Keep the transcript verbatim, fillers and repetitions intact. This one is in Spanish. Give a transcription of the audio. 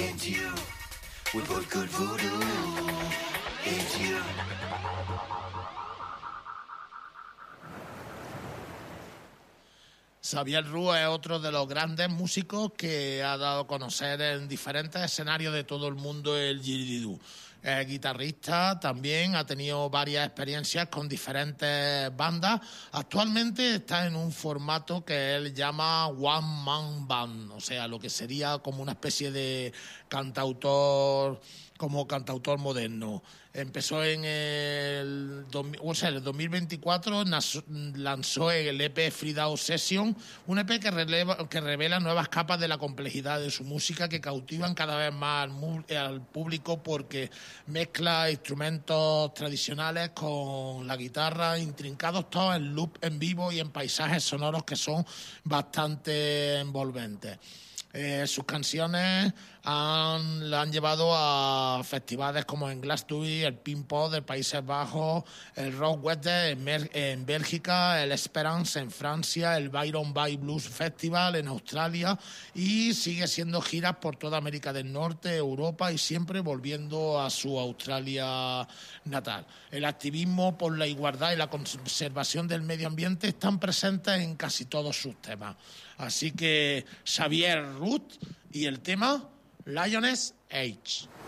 into you. We put good voodoo into you. Xavier Roux es otro de los grandes músicos que ha dado a conocer en diferentes escenarios de todo el mundo el didgeridoo. Es guitarrista, también ha tenido varias experiencias con diferentes bandas. Actualmente está en un formato que él llama One Man Band, o sea, lo que sería como una especie de cantautor, como cantautor moderno. Empezó en el, o sea, en el dos mil veinticuatro, lanzó el E P Freedom Session, un E P que, releva, que revela nuevas capas de la complejidad de su música que cautivan cada vez más al, al público porque mezcla instrumentos tradicionales con la guitarra, intrincados todos en loop en vivo y en paisajes sonoros que son bastante envolventes. Eh, sus canciones han, la han llevado a festivales como en Glastonbury, el Pinkpop de Países Bajos, el Rock Wester en, Mer- en Bélgica, el Esperance en Francia, el Byron Bay Blues Festival en Australia, y sigue siendo giras por toda América del Norte, Europa, y siempre volviendo a su Australia natal. El activismo por la igualdad y la conservación del medio ambiente están presentes en casi todos sus temas. Así que Xavier Roux y el tema Lioness Age.